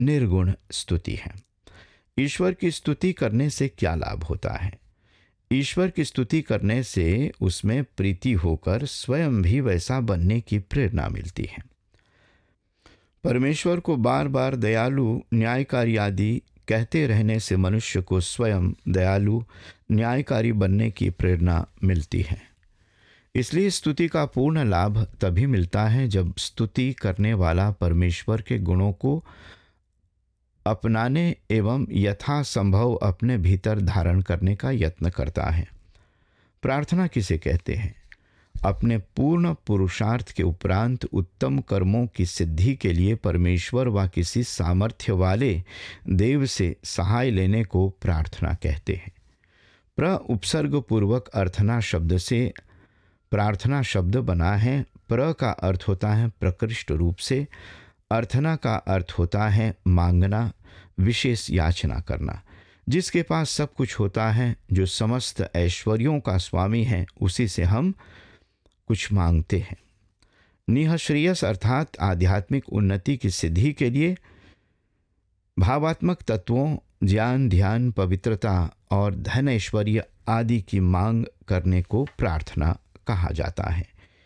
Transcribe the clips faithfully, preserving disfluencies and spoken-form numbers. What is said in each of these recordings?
निर्गुण स्तुति है। ईश्वर की स्तुति करने से क्या लाभ होता है? ईश्वर की स्तुति करने से उसमें प्रीति होकर स्वयं भी वैसा बनने की प्रेरणा मिलती है। परमेश्वर को बार बार दयालु, न्यायकारी आदि कहते रहने से मनुष्य को स्वयं दयालु, न्यायकारी बनने की प्रेरणा मिलती है। इसलिए स्तुति का पूर्ण लाभ तभी मिलता है जब स्तुति करने वाला परमेश्वर के गुणों को अपनाने एवं यथासंभव अपने भीतर धारण करने का यत्न करता है। प्रार्थना किसे कहते हैं? अपने पूर्ण पुरुषार्थ के उपरांत उत्तम कर्मों की सिद्धि के लिए परमेश्वर व किसी सामर्थ्य वाले देव से सहाय लेने को प्रार्थना कहते हैं। प्र उपसर्ग पूर्वक अर्थना शब्द से प्रार्थना शब्द बना है। प्र का अर्थ होता है प्रकृष्ट रूप से, अर्थना का अर्थ होता है मांगना, विशेष याचना करना। जिसके पास सब कुछ होता है, जो समस्त ऐश्वर्यों का स्वामी है, उसी से हम कुछ मांगते हैं। निःश्रेयस अर्थात आध्यात्मिक उन्नति की सिद्धि के लिए भावात्मक तत्वों, ज्ञान, ध्यान, पवित्रता और धन ऐश्वर्य आदि की मांग करने को प्रार्थना कहा जाता है।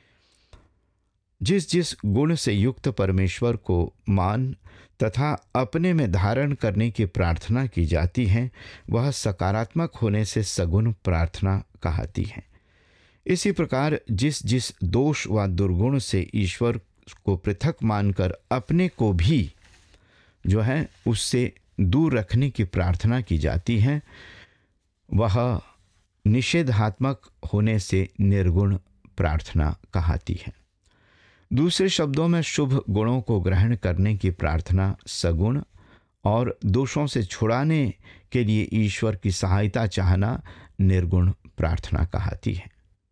जिस जिस गुण से युक्त परमेश्वर को मान तथा अपने में धारण करने की प्रार्थना की जाती है, वह सकारात्मक होने से सगुण प्रार्थना कहती है। इसी प्रकार जिस जिस दोष व दुर्गुण से ईश्वर को पृथक मानकर अपने को भी जो है उससे दूर रखने की प्रार्थना की जाती है, वह निषेधात्मक होने से निर्गुण प्रार्थना कहती है। दूसरे शब्दों में शुभ गुणों को ग्रहण करने की प्रार्थना सगुण और दोषों से छुड़ाने के लिए ईश्वर की सहायता चाहना निर्गुण प्रार्थना कहती है।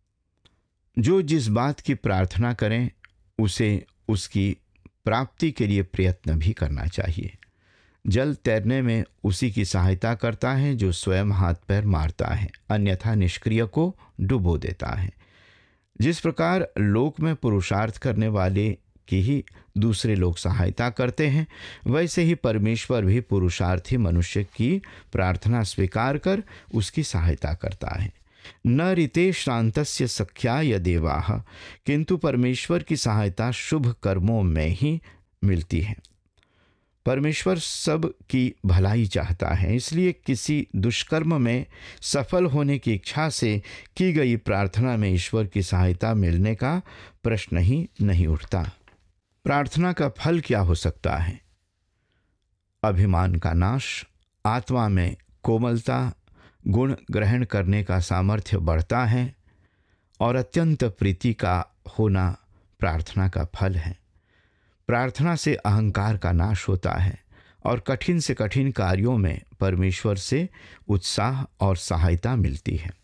जो जिस बात की प्रार्थना करें उसे उसकी प्राप्ति के लिए प्रयत्न भी करना चाहिए। जल तैरने में उसी की सहायता करता है जो स्वयं हाथ पैर मारता है, अन्यथा निष्क्रिय को डुबो देता है। जिस प्रकार लोक में पुरुषार्थ करने वाले की ही दूसरे लोग सहायता करते हैं, वैसे ही परमेश्वर भी पुरुषार्थी मनुष्य की प्रार्थना स्वीकार कर उसकी सहायता करता है। न ऋते श्रांतस्य सख्याय देवाः, किंतु परमेश्वर की सहायता शुभ कर्मों में ही मिलती है। परमेश्वर सब की भलाई चाहता है, इसलिए किसी दुष्कर्म में सफल होने की इच्छा से की गई प्रार्थना में ईश्वर की सहायता मिलने का प्रश्न ही नहीं उठता। प्रार्थना का फल क्या हो सकता है? अभिमान का नाश, आत्मा में कोमलता, गुण ग्रहण करने का सामर्थ्य बढ़ता है और अत्यंत प्रीति का होना प्रार्थना का फल है। प्रार्थना से अहंकार का नाश होता है और कठिन से कठिन कार्यों में परमेश्वर से उत्साह और सहायता मिलती है।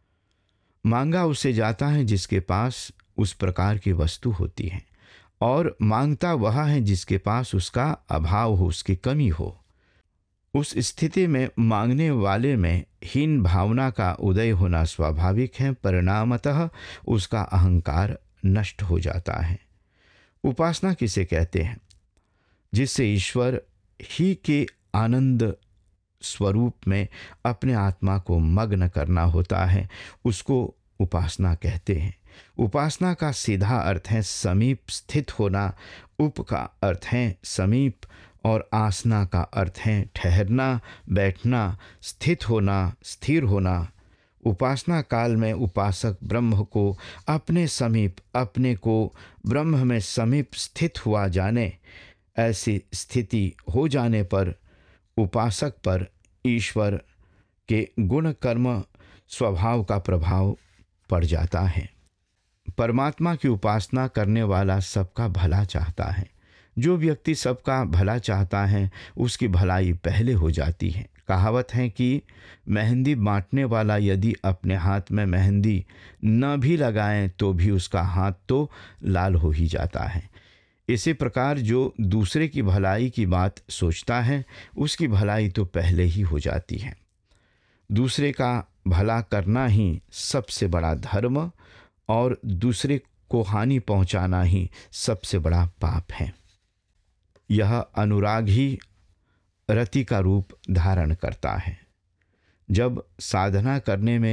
मांगा उससे जाता है जिसके पास उस प्रकार की वस्तु होती है, और मांगता वह है जिसके पास उसका अभाव हो, उसकी कमी हो। उस स्थिति में मांगने वाले में हीन भावना का उदय होना स्वाभाविक है। परिणामतः उसका अहंकार नष्ट हो जाता है। उपासना किसे कहते हैं? जिससे ईश्वर ही के आनंद स्वरूप में अपने आत्मा को मग्न करना होता है, उसको उपासना कहते हैं। उपासना का सीधा अर्थ है समीप स्थित होना, उप का अर्थ है समीप और आसना का अर्थ है ठहरना, बैठना, स्थित होना, स्थिर होना। उपासना काल में उपासक ब्रह्म को अपने समीप, अपने को ब्रह्म में समीप स्थित हुआ जाने। ऐसी स्थिति हो जाने पर उपासक पर ईश्वर के गुण कर्म स्वभाव का प्रभाव पड़ जाता है। परमात्मा की उपासना करने वाला सबका भला चाहता है। जो व्यक्ति सबका भला चाहता है उसकी भलाई पहले हो जाती है। कहावत है कि मेहंदी बांटने वाला यदि अपने हाथ में मेहंदी न भी लगाए तो भी उसका हाथ तो लाल हो ही जाता है। इसी प्रकार जो दूसरे की भलाई की बात सोचता है उसकी भलाई तो पहले ही हो जाती है। दूसरे का भला करना ही सबसे बड़ा धर्म और दूसरे को हानि पहुंचाना ही सबसे बड़ा पाप है। यह अनुराग ही रति का रूप धारण करता है। जब साधना करने में